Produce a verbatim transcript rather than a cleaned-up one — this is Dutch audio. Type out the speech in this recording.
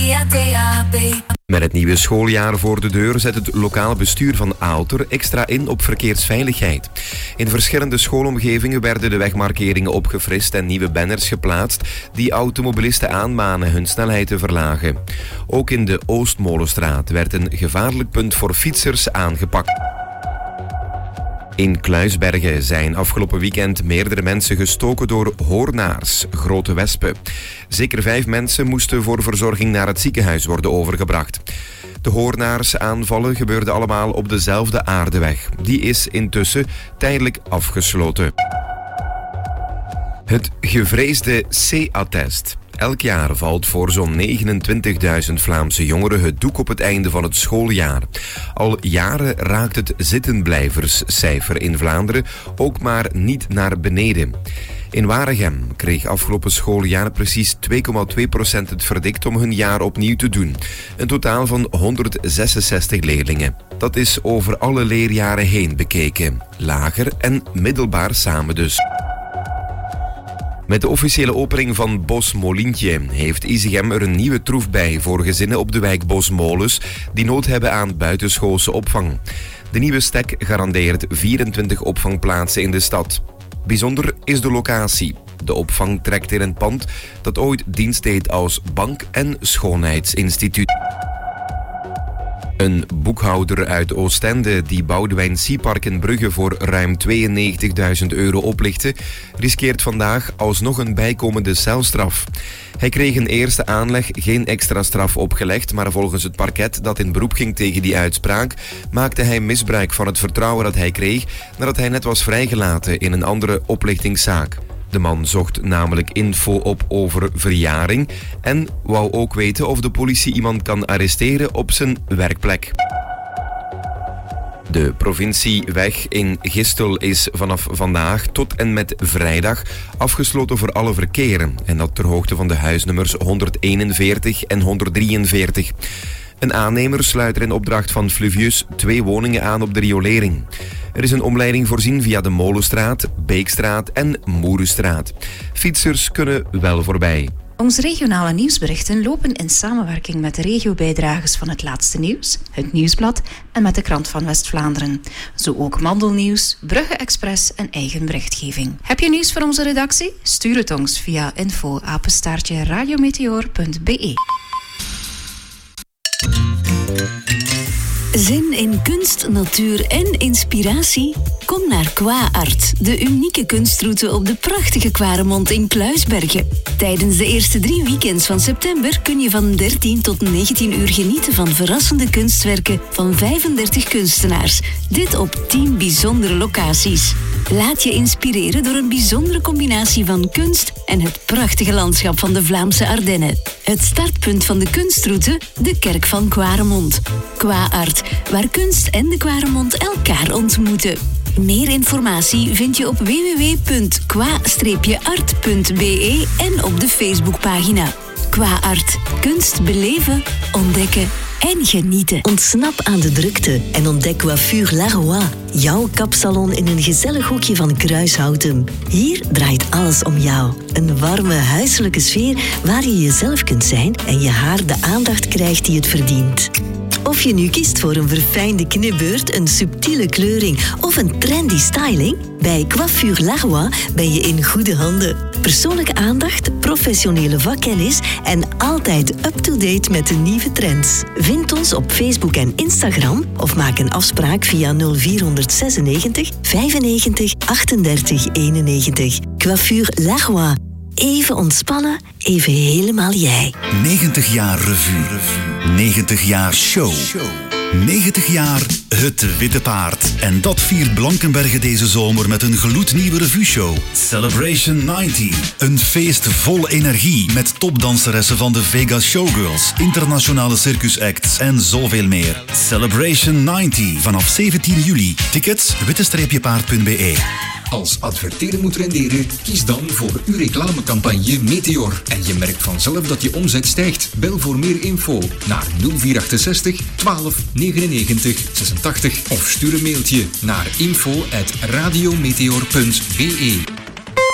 via D A B. Met het nieuwe schooljaar voor de deur zet het lokaal bestuur van Aalter extra in op verkeersveiligheid. In verschillende schoolomgevingen werden de wegmarkeringen opgefrist en nieuwe banners geplaatst die automobilisten aanmanen hun snelheid te verlagen. Ook in de Oostmolenstraat werd een gevaarlijk punt voor fietsers aangepakt. In Kluisbergen zijn afgelopen weekend meerdere mensen gestoken door hoornaars, grote wespen. Zeker vijf mensen moesten voor verzorging naar het ziekenhuis worden overgebracht. De hoornaarsaanvallen gebeurden allemaal op dezelfde aardeweg. Die is intussen tijdelijk afgesloten. Het gevreesde C-attest. Elk jaar valt voor zo'n negenentwintigduizend Vlaamse jongeren het doek op het einde van het schooljaar. Al jaren raakt het zittenblijverscijfer in Vlaanderen ook maar niet naar beneden. In Waregem kreeg afgelopen schooljaar precies twee komma twee procent het verdikt om hun jaar opnieuw te doen. Een totaal van honderdzesenzestig leerlingen. Dat is over alle leerjaren heen bekeken. Lager en middelbaar samen dus. Met de officiële opening van Bos Molientje heeft Isegem er een nieuwe troef bij voor gezinnen op de wijk Bosmolens die nood hebben aan buitenschoolse opvang. De nieuwe stek garandeert vierentwintig opvangplaatsen in de stad. Bijzonder is de locatie. De opvang trekt in een pand dat ooit dienst deed als bank- en schoonheidsinstituut. Een boekhouder uit Oostende die Boudewijn Seapark in Brugge voor ruim tweeënnegentigduizend euro oplichtte, riskeert vandaag alsnog een bijkomende celstraf. Hij kreeg een eerste aanleg geen extra straf opgelegd, maar volgens het parket dat in beroep ging tegen die uitspraak, maakte hij misbruik van het vertrouwen dat hij kreeg nadat hij net was vrijgelaten in een andere oplichtingszaak. De man zocht namelijk info op over verjaring en wou ook weten of de politie iemand kan arresteren op zijn werkplek. De provincieweg in Gistel is vanaf vandaag tot en met vrijdag afgesloten voor alle verkeer. En dat ter hoogte van de huisnummers honderdeenenveertig en honderddrieënveertig. Een aannemer sluit er in opdracht van Fluvius twee woningen aan op de riolering. Er is een omleiding voorzien via de Molenstraat, Beekstraat en Moerenstraat. Fietsers kunnen wel voorbij. Onze regionale nieuwsberichten lopen in samenwerking met de regiobijdragers van het laatste nieuws, het Nieuwsblad en met de Krant van West-Vlaanderen. Zo ook Mandelnieuws, Brugge Express en eigen berichtgeving. Heb je nieuws voor onze redactie? Stuur het ons via info apenstaartje radiometeor punt b e. Zin in kunst, natuur en inspiratie? Kom naar Qua-Art, de unieke kunstroute op de prachtige Kwaremond in Kluisbergen. Tijdens de eerste drie weekends van september kun je van dertien tot negentien uur genieten van verrassende kunstwerken van vijfendertig kunstenaars. Dit op tien bijzondere locaties. Laat je inspireren door een bijzondere combinatie van kunst en het prachtige landschap van de Vlaamse Ardennen. Het startpunt van de kunstroute, de Kerk van Kwaremond. Qua-Art, waar kunst en de Kwaremond elkaar ontmoeten. Meer informatie vind je op w w w punt qua art punt b e en op de Facebookpagina. Qua-Art, kunst beleven, ontdekken en genieten. Ontsnap aan de drukte en ontdek Coiffure Laroy. Jouw kapsalon in een gezellig hoekje van Kruishouten. Hier draait alles om jou. Een warme, huiselijke sfeer waar je jezelf kunt zijn en je haar de aandacht krijgt die het verdient. Of je nu kiest voor een verfijnde knipbeurt, een subtiele kleuring of een trendy styling, bij Coiffure Laroy ben je in goede handen. Persoonlijke aandacht, professionele vakkennis en altijd up-to-date met de nieuwe trends. Vind ons op Facebook en Instagram of maak een afspraak via nul vier zesennegentig vijfennegentig achtendertig eenennegentig. Coiffure Laroy. Even ontspannen, even helemaal jij. negentig jaar revue. negentig jaar show. negentig jaar Het Witte Paard. En dat viert Blankenberge deze zomer met een gloednieuwe revueshow. Celebration negentig. Een feest vol energie met topdanseressen van de Vegas Showgirls, internationale circusacts en zoveel meer. Celebration negentig. Vanaf zeventien juli. Tickets witte paard punt b e. Als adverteren moet renderen, kies dan voor uw reclamecampagne Meteor. En je merkt vanzelf dat je omzet stijgt. Bel voor meer info naar nul vier achtenzestig twaalf negenennegentig zesentachtig of stuur een mailtje naar info at radiometeor punt b e.